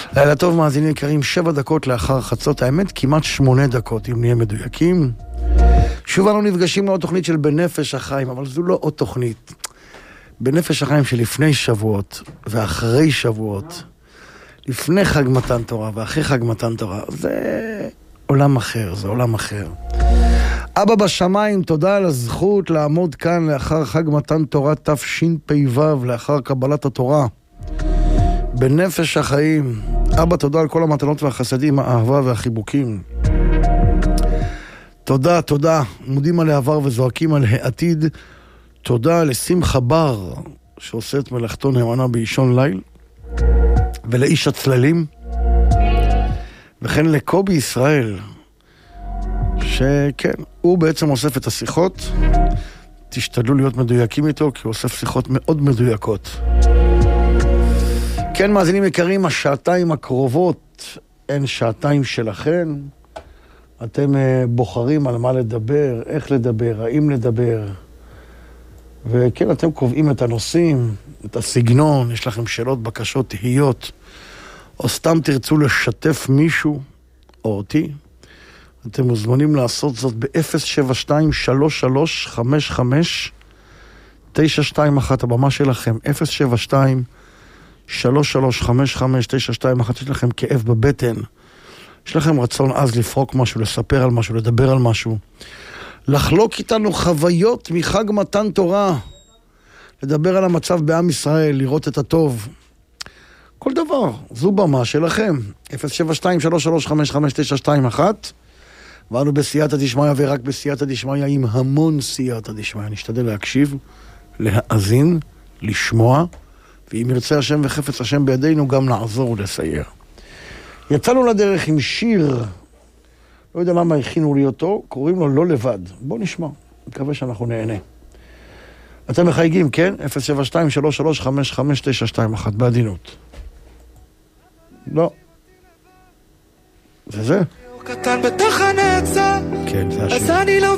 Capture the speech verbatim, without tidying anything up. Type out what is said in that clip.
לילה טוב מאזינים יקרים, שבע דקות לאחר חצות, האמת כמעט שמונה דקות אם נהיה מדויקים. שוב אנו נפגשים לעוד תוכנית של בנפש החיים, אבל זו לא עוד תוכנית. בנפש החיים שלפני שבועות ואחרי שבועות, לפני חג מתן תורה ואחרי חג מתן תורה, זה עולם אחר, זה עולם אחר. אבא בשמיים, תודה על הזכות לעמוד כאן לאחר חג מתן תורה תשפ"ו, לאחר קבלת התורה. בנפש החיים, אבא תודה על כל המתנות והחסדים, האהבה והחיבוקים. תודה, תודה, מודים על העבר וזועקים על העתיד. תודה לשמחה בר, שעושה את מלאכתו נאמנה באישון ליל, ולאיש הצללים, וכן לקובי ישראל, שכן, הוא בעצם אוסף את השיחות. תשתדלו להיות מדויקים איתו, כי הוא אוסף שיחות מאוד מדויקות. כן, מאזינים יקרים, השעתיים הקרובות הן שעתיים שלכם. אתם בוחרים על מה לדבר, איך לדבר, האם לדבר. וכן, אתם קובעים את הנושאים, את הסגנון, יש לכם שאלות, בקשות, תהיות, או סתם תרצו לשתף מישהו או אותי. אתם מוזמנים לעשות זאת ב-אפס שבע שתיים שלוש שלוש חמש חמש תשע שתיים אחת, הבמה שלכם, אפס שבע שתיים שלוש שלוש חמש חמש תשע שתיים אחת. יש לכם כאב בבטן, יש לכם רצון אז לפרוק משהו, לספר על משהו, לדבר על משהו, לחלוק איתנו חוויות מחג מתן תורה, לדבר על המצב בעם ישראל, לראות את הטוב, כל דבר, זו במה שלכם. אפס שבע שתיים שלוש שלוש חמש חמש תשע שתיים אחת. ואנו בסייעתא דשמיא, ורק בסייעתא דשמיא, עם המון סייעתא דשמיא. נשתדל להקשיב, להאזין, לשמוע, ואם ירצה השם וחפץ השם בידינו, גם לעזור ולסייע. יצאנו לדרך עם שיר, לא יודע למה הכינו לי אותו, קוראים לו לא לבד. בואו נשמע, מקווה שאנחנו נהנה. אתם מחייגים, כן? אפס שבע שתיים שלוש שלוש חמש חמש תשע שתיים אחת, בעדינות. לא. זה זה? קטן בתוך הנצח, כן, זה השיר. אז אני לא